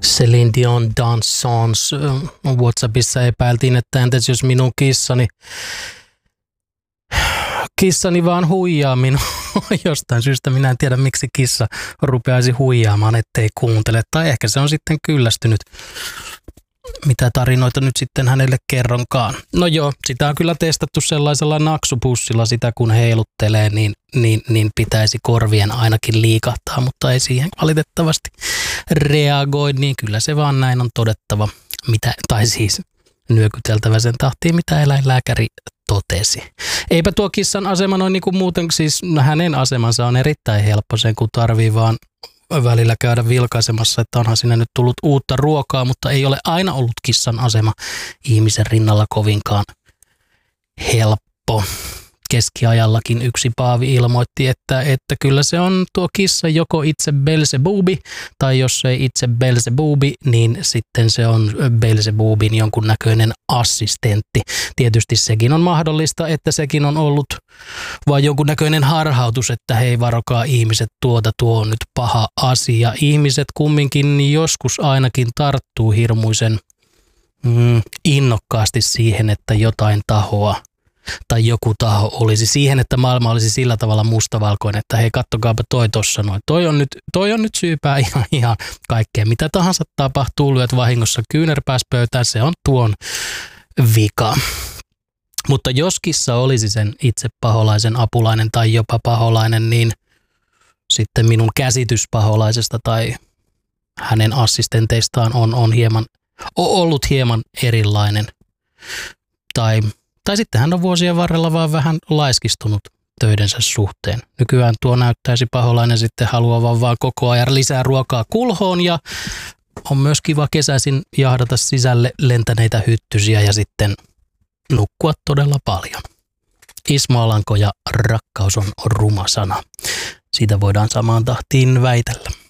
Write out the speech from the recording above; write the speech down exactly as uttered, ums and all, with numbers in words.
Celine Dion Dansons. WhatsAppissa epäiltiin, että entäs jos minun kissani, kissani vaan huijaa minua. Jostain syystä minä en tiedä, miksi kissa rupeaisi huijaamaan, ettei kuuntele. Tai ehkä se on sitten kyllästynyt, mitä tarinoita nyt sitten hänelle kerronkaan. No joo, sitä on kyllä testattu sellaisella naksupussilla, sitä kun heiluttelee, niin, niin, niin pitäisi korvien ainakin liikahtaa, mutta ei siihen valitettavasti reagoi, niin kyllä se vaan näin on todettava, mitä, tai siis nyökyteltävä sen tahtiin, mitä eläinlääkäri totesi. Eipä tuo kissan asema noin niin kuin muuten, siis hänen asemansa on erittäin helppo sen, kun tarvii vaan välillä käydä vilkaisemassa, että onhan sinne nyt tullut uutta ruokaa, mutta ei ole aina ollut kissan asema ihmisen rinnalla kovinkaan helppo. Keskiajallakin yksi paavi ilmoitti, että, että kyllä se on tuo kissa joko itse Belzebubi, tai jos ei itse Belzebubi, niin sitten se on Belzebubin jonkunnäköinen assistentti. Tietysti sekin on mahdollista, että sekin on ollut vain jonkunnäköinen harhautus, että hei varokaa ihmiset, tuota tuo on nyt paha asia. Ihmiset kumminkin joskus ainakin tarttuu hirmuisen mm, innokkaasti siihen, että jotain tahoa tai joku taho olisi siihen, että maailma olisi sillä tavalla mustavalkoinen, että hei kattokaapa toi tossa noin. Toi on nyt, toi on nyt syypää ihan, ihan kaikkea. Mitä tahansa tapahtuu, lyöt vahingossa kyynärpääs pöytään, se on tuon vika. Mutta jos kissa olisi sen itse paholaisen apulainen tai jopa paholainen, niin sitten minun käsitys paholaisesta tai hänen assistenteistaan on, on hieman, on ollut hieman erilainen. Tai Tai sitten hän on vuosien varrella vaan vähän laiskistunut töidensä suhteen. Nykyään tuo näyttäisi paholainen sitten haluavan vaan koko ajan lisää ruokaa kulhoon ja on myös kiva kesäisin jahdata sisälle lentäneitä hyttysiä ja sitten nukkua todella paljon. Ismo Alanko ja rakkaus on ruma sana. Siitä voidaan samaan tahtiin väitellä.